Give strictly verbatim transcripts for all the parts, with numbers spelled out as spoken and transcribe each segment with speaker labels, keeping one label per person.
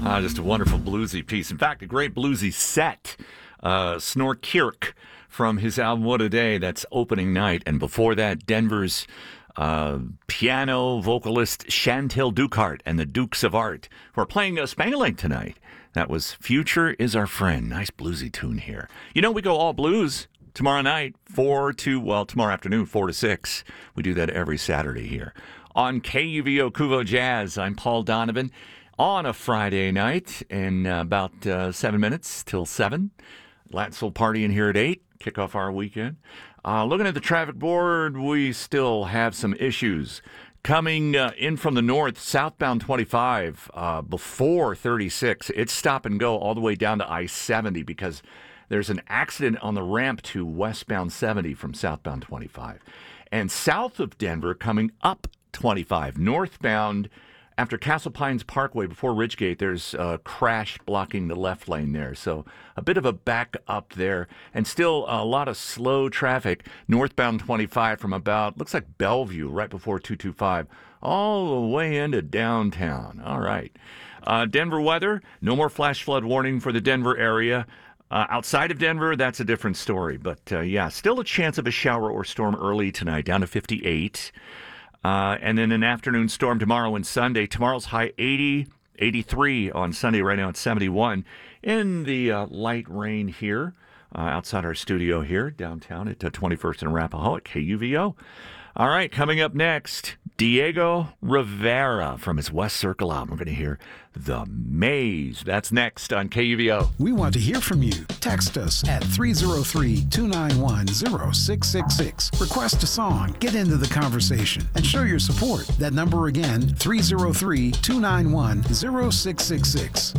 Speaker 1: Ah, just a wonderful bluesy piece. In fact, a great bluesy set. Uh, Snorkirk from his album What a Day. That's opening night. And before that, Denver's uh, piano vocalist Chantel Dukart and the Dukes of Art, who are playing uh, Spangling tonight. That was Future Is Our Friend. Nice bluesy tune here. You know, we go all blues tomorrow night, four to, well, tomorrow afternoon, four to six. We do that every Saturday here on K U V O Kuvo Jazz. I'm Paul Donovan. On a Friday night in uh, about uh, seven minutes till seven. Latsville party in here at eight. Kick off our weekend. Uh, looking at the traffic board, we still have some issues. Coming uh, in from the north, southbound twenty-five, uh, before thirty-six, it's stop and go all the way down to I seventy because there's an accident on the ramp to westbound seventy from southbound twenty-five. And south of Denver, coming up twenty-five, northbound, after Castle Pines Parkway, before Ridgegate, there's a crash blocking the left lane there. So a bit of a back up there. And still a lot of slow traffic northbound twenty-five from about, looks like Bellevue, right before two twenty-five, all the way into downtown. All right. Uh, Denver weather, no more flash flood warning for the Denver area. Uh, outside of Denver, that's a different story. But, uh, yeah, still a chance of a shower or storm early tonight, down to fifty-eight. Uh, and then an afternoon storm tomorrow and Sunday. Tomorrow's high eighty, eighty-three on Sunday. Right now it's seventy-one. In the uh, light rain here, uh, outside our studio here, downtown at uh, twenty-first and Arapahoe at K U V O. All right, coming up next, Diego Rivera from his West Circle album. We're going to hear The Maze. That's next on K U V O.
Speaker 2: We want to hear from you. Text us at three oh three, two nine one, oh six six six. Request a song, get into the conversation, and show your support. That number again, three oh three, two nine one, oh six six six.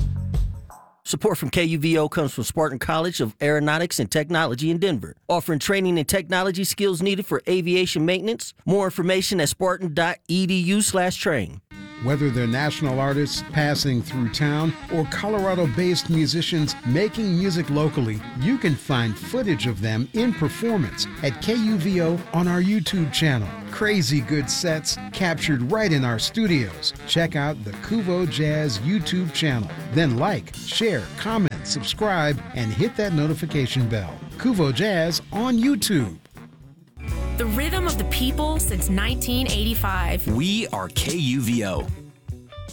Speaker 3: Support from K U V O comes from Spartan College of Aeronautics and Technology in Denver, offering training and technology skills needed for aviation maintenance. More information at spartan.edu slash train.
Speaker 2: Whether they're national artists passing through town or Colorado-based musicians making music locally, you can find footage of them in performance at K U V O on our YouTube channel. Crazy good sets captured right in our studios. Check out the Kuvo Jazz YouTube channel. Then like, share, comment, subscribe, and hit that notification bell. Kuvo Jazz on YouTube.
Speaker 4: The rhythm of the people since nineteen eighty-five.
Speaker 5: We are K U V O.